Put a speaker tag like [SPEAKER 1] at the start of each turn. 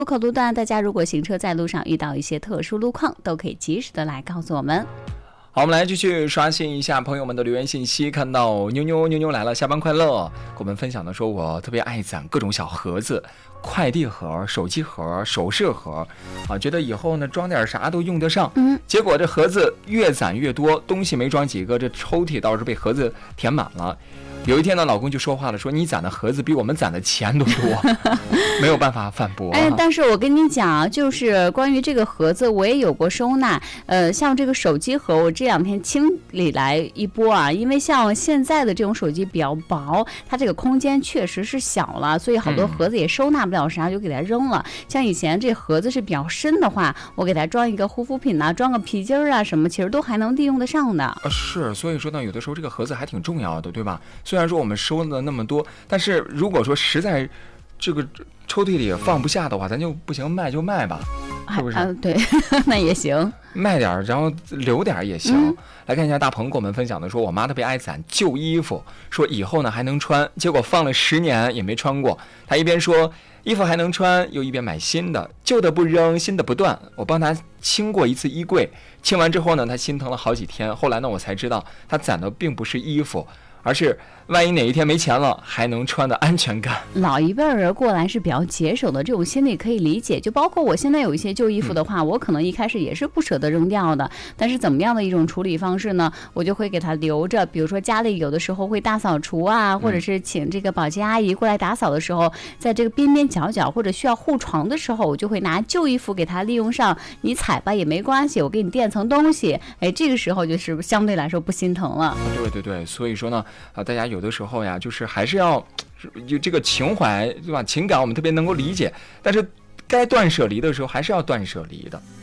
[SPEAKER 1] 路口路段，大家如果行车在路上遇到一些特殊路况，都可以及时的来告诉我们。
[SPEAKER 2] 好，我们来继续刷新一下朋友们的留言信息。看到妞妞来了，下班快乐，跟我们分享的说，我特别爱攒各种小盒子，快递盒、手机盒、首饰盒，觉得以后呢装点啥都用得上。结果这盒子越攒越多，东西没装几个，这抽屉倒是被盒子填满了。有一天呢，老公就说话了，说你攒的盒子比我们攒的钱都多，没有办法反驳。
[SPEAKER 1] 但是我跟你讲，就是关于这个盒子，我也有过收纳。像这个手机盒，我这2天清理来一波啊，因为像现在的这种手机比较薄，它这个空间确实是小了，所以好多盒子也收纳不了啥，就给它扔了。像以前这盒子是比较深的话，我给它装一个护肤品啊，装个皮筋啊什么，其实都还能利用得上的。
[SPEAKER 2] 是，所以说呢，有的时候这个盒子还挺重要的，对吧？虽然说我们收了那么多，但是如果说实在这个抽屉里放不下的话，咱就不行，卖就卖吧，是不是？
[SPEAKER 1] 对，那也行，
[SPEAKER 2] 卖点然后留点也行。来看一下大鹏给我们分享的说，我妈特别爱攒旧衣服，说以后呢还能穿，结果放了10年也没穿过。她一边说衣服还能穿，又一边买新的，旧的不扔，新的不断。我帮她清过一次衣柜，清完之后呢，她心疼了好几天。后来呢，我才知道她攒的并不是衣服，而是万一哪一天没钱了还能穿的安全感。
[SPEAKER 1] 老一辈人过来是比较节省的，这种心理可以理解。就包括我现在有一些旧衣服的话，我可能一开始也是不舍得扔掉的，但是怎么样的一种处理方式呢？我就会给它留着。比如说家里有的时候会大扫除啊，或者是请这个保洁阿姨过来打扫的时候，在这个边边角角或者需要护床的时候，我就会拿旧衣服给它利用上。你踩吧也没关系，我给你垫层东西，这个时候就是相对来说不心疼了。
[SPEAKER 2] 对，所以说呢，大家有的时候呀，就是还是要有这个情怀，对吧？情感我们特别能够理解，但是该断舍离的时候还是要断舍离的。